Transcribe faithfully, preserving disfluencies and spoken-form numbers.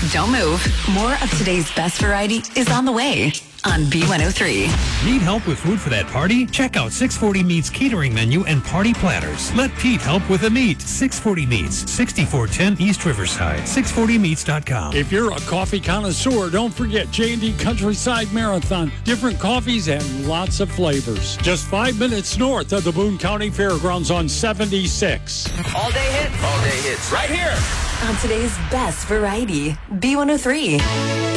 Don't move. More of today's best variety is on the way on B one oh three. Need help with food for that party? Check out six forty Meats catering menu and party platters. Let Pete help with the meat. six forty Meats, sixty-four ten East Riverside, six forty meats dot com. If you're a coffee connoisseur, don't forget J and D Countryside Marathon. Different coffees and lots of flavors. Just five minutes north of the Boone County Fairgrounds on seventy-six. All day hits. All day hits. Right here. On today's best variety, B one oh three.